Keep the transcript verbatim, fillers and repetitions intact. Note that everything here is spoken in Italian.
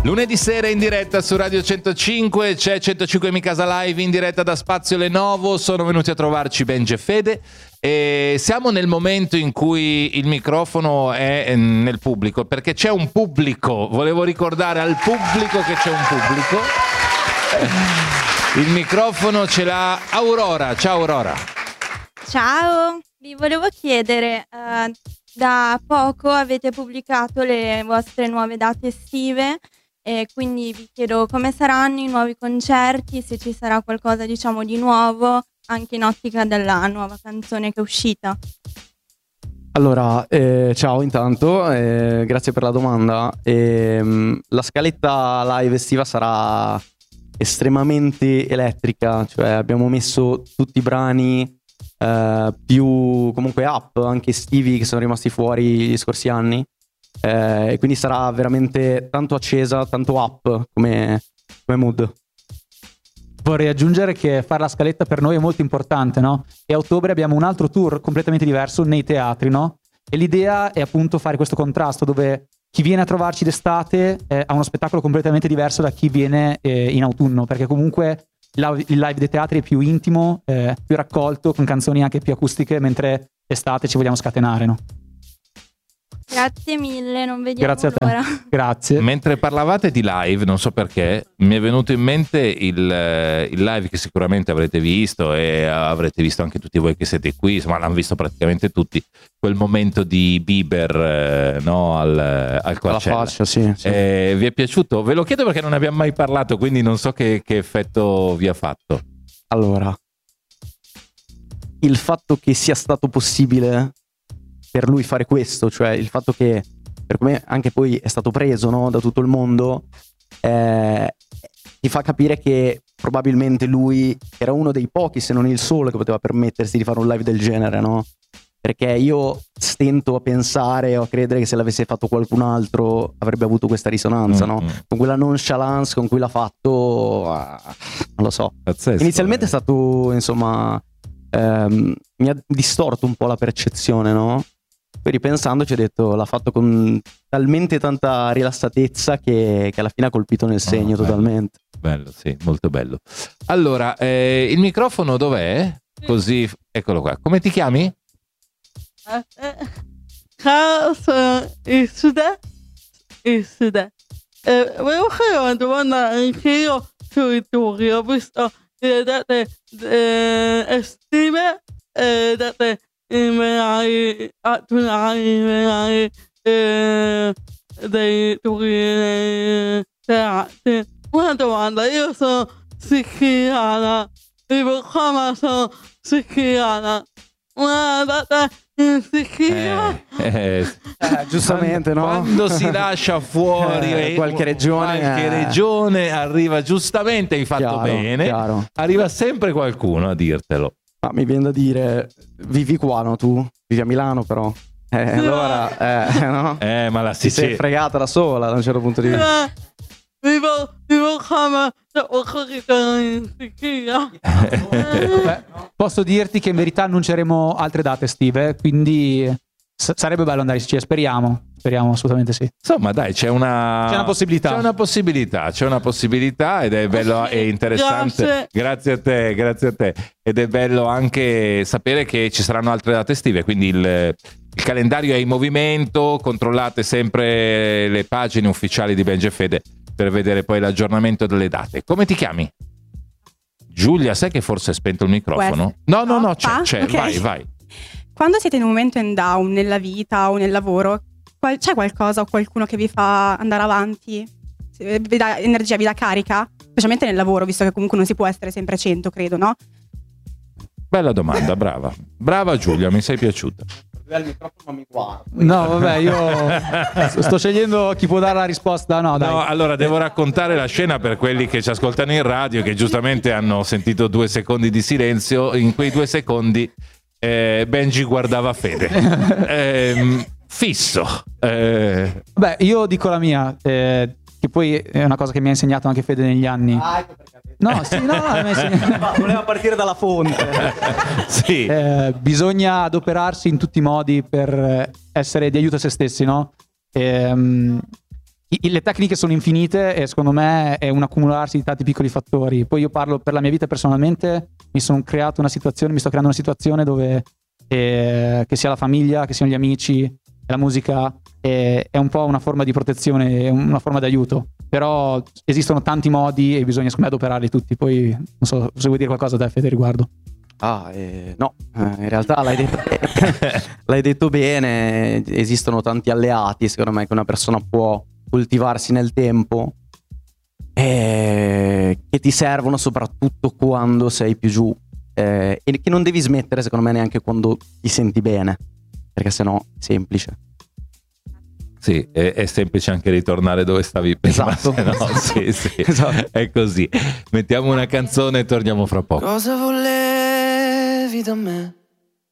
Lunedì sera in diretta su Radio centocinque, c'è centocinque Mi Casa Live in diretta da Spazio Lenovo. Sono venuti a trovarci Benji e Fede e siamo nel momento in cui il microfono è nel pubblico, perché c'è un pubblico. Volevo ricordare al pubblico che c'è un pubblico. Il microfono ce l'ha Aurora. Ciao Aurora. Ciao, vi volevo chiedere, uh, da poco avete pubblicato le vostre nuove date estive e quindi vi chiedo come saranno i nuovi concerti, se ci sarà qualcosa diciamo di nuovo anche in ottica della nuova canzone che è uscita. Allora, eh, ciao intanto, eh, grazie per la domanda. Eh, la scaletta live estiva sarà estremamente elettrica, cioè abbiamo messo tutti i brani Uh, più comunque up, anche estivi, che sono rimasti fuori gli scorsi anni, uh, e quindi sarà veramente tanto accesa, tanto up come, come mood. Vorrei aggiungere che fare la scaletta per noi è molto importante, no? E a ottobre abbiamo un altro tour completamente diverso nei teatri, no? E l'idea è appunto fare questo contrasto dove chi viene a trovarci d'estate eh, ha uno spettacolo completamente diverso da chi viene eh, in autunno, perché comunque il live dei teatri è più intimo, eh, più raccolto, con canzoni anche più acustiche, mentre estate ci vogliamo scatenare, no? Grazie mille, non vediamo Grazie a te. l'ora. Grazie. Mentre parlavate di live, non so perché, mi è venuto in mente il, il live che sicuramente avrete visto e avrete visto anche tutti voi che siete qui, insomma l'hanno visto praticamente tutti, quel momento di Bieber eh, no, al, al Coachella. Alla faccia, sì, sì. Eh, vi è piaciuto? Ve lo chiedo perché non ne abbiamo mai parlato, quindi non so che, che effetto vi ha fatto. Allora, il fatto che sia stato possibile per lui fare questo, cioè il fatto che per come anche poi è stato preso, no, da tutto il mondo, eh, ti fa capire che probabilmente lui era uno dei pochi, se non il solo, che poteva permettersi di fare un live del genere, no? Perché io stento a pensare o a credere che se l'avesse fatto qualcun altro avrebbe avuto questa risonanza, mm-hmm. no? Con quella nonchalance con cui l'ha fatto, ah, non lo so. Pazzesco, inizialmente eh. è stato, insomma, ehm, mi ha distorto un po' la percezione, no? Poi ripensandoci ho detto, l'ha fatto con talmente tanta rilassatezza che, che alla fine ha colpito nel segno, oh, bello, totalmente. Bello, sì, molto bello. Allora, eh, il microfono dov'è? Così, eccolo qua. Come ti chiami? Ciao, sono Isuda. Isuda. Eh, volevo fare una domanda anche io sui tour. Ho visto le date eh, estive e le date invernali, autunnali, invernali eh, dei tour nei teatri. Una domanda, io sono siciliana, vivo qua ma sono siciliana. Una data in Sicilia. Eh, eh, eh, giustamente, quando, no? Quando si lascia fuori eh, qualche regione, qualche eh. regione arriva giustamente, hai fatto chiaro, bene. Chiaro. Arriva sempre qualcuno a dirtelo. Ma mi viene da dire, vivi qua, no? Tu vivi a Milano, però. Eh, sì, allora, eh, no? Eh, ma la Sicilia. Ti sei fregata da sola da un certo punto di vista. Eh, vivo, vivo qua, ma in Sicilia. Beh, posso dirti che in verità annunceremo altre date estive, quindi s- sarebbe bello andare in Sicilia, speriamo. Speriamo, assolutamente sì. Insomma, dai, c'è una, c'è una possibilità. C'è una possibilità, c'è una possibilità ed è bello e interessante. Grazie. Grazie a te, grazie a te. Ed è bello anche sapere che ci saranno altre date estive, quindi il, il calendario è in movimento, controllate sempre le pagine ufficiali di Benji e Fede per vedere poi l'aggiornamento delle date. Come ti chiami? Giulia, sai che forse hai spento il microfono? No, no, no, c'è, c'è. Okay. Vai, vai. Quando siete in un momento in down nella vita o nel lavoro, qual- c'è qualcosa o qualcuno che vi fa andare avanti? Vi dà energia, vi dà carica? Specialmente nel lavoro, visto che comunque non si può essere sempre cento, credo, no? Bella domanda, brava. Brava Giulia, mi sei piaciuta. Il microfono mi guarda. No, vabbè, io sto scegliendo chi può dare la risposta. No, dai. No, allora devo raccontare la scena per quelli che ci ascoltano in radio, che giustamente hanno sentito due secondi di silenzio. In quei due secondi eh, Benji guardava Fede. eh, fisso. Eh. Beh, io dico la mia, eh, che poi è una cosa che mi ha insegnato anche Fede negli anni. Ah, ecco perché. No, sì, no, no, mi ha insegnato. Voleva partire dalla fonte. Sì. Eh, bisogna adoperarsi in tutti i modi per essere di aiuto a se stessi, no? E, um, i- le tecniche sono infinite e secondo me è un accumularsi di tanti piccoli fattori. Poi io parlo per la mia vita personalmente, mi sono creato una situazione, mi sto creando una situazione dove eh, che sia la famiglia, che siano gli amici, la musica è, è un po' una forma di protezione, è una forma di aiuto. Però esistono tanti modi e bisogna secondo me adoperarli tutti. Poi non so se vuoi dire qualcosa da Fede riguardo. Ah, eh, no, eh, in realtà l'hai detto, l'hai detto bene, esistono tanti alleati, secondo me, che una persona può coltivarsi nel tempo eh, che ti servono soprattutto quando sei più giù eh, e che non devi smettere, secondo me, neanche quando ti senti bene, perché sennò è semplice. Sì, è, è semplice anche ritornare dove stavi prima. Esatto. Se no, sì, sì, Esatto. è così. Mettiamo una canzone e torniamo fra poco. Cosa volevi da me?